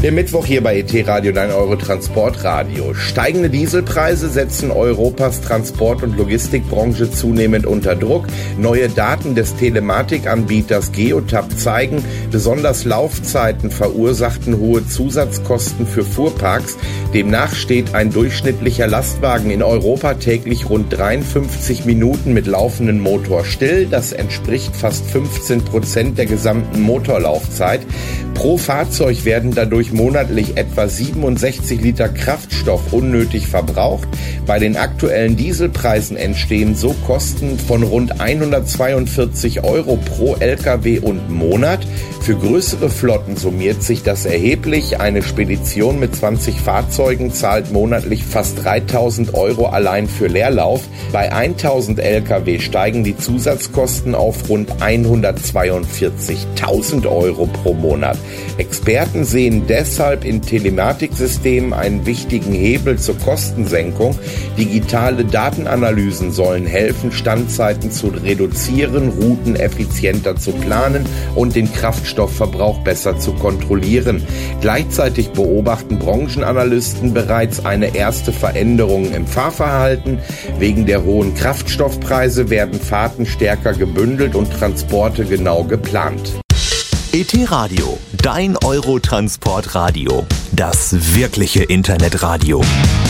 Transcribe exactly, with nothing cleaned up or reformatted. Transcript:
Der Mittwoch hier bei E T-Radio, dein Euro-Transportradio. Steigende Dieselpreise setzen Europas Transport- und Logistikbranche zunehmend unter Druck. Neue Daten des Telematikanbieters Geotab zeigen, besonders Laufzeiten verursachten hohe Zusatzkosten für Fuhrparks. Demnach steht ein durchschnittlicher Lastwagen in Europa täglich rund dreiundfünfzig Minuten mit laufendem Motor still. Das entspricht fast fünfzehn Prozent der gesamten Motorlaufzeit. Pro Fahrzeug werden dadurch monatlich etwa siebenundsechzig Liter Kraftstoff unnötig verbraucht. Bei den aktuellen Dieselpreisen entstehen so Kosten von rund hundertzweiundvierzig Euro pro L K W und Monat. Für größere Flotten summiert sich das erheblich. Eine Spedition mit zwanzig Fahrzeugen zahlt monatlich fast dreitausend Euro allein für Leerlauf. Bei tausend L K W steigen die Zusatzkosten auf rund hundertzweiundvierzigtausend Euro pro Monat. Experten sehen deshalb in Telematiksystemen einen wichtigen Hebel zur Kostensenkung. Digitale Datenanalysen sollen helfen, Standzeiten zu reduzieren, Routen effizienter zu planen und den Kraftstoffverbrauch besser zu kontrollieren. Gleichzeitig beobachten Branchenanalysten bereits eine erste Veränderung im Fahrverhalten. Wegen der hohen Kraftstoffpreise werden Fahrten stärker gebündelt und Transporte genau geplant. E T-Radio, dein Euro-Transportradio. Das wirkliche Internetradio.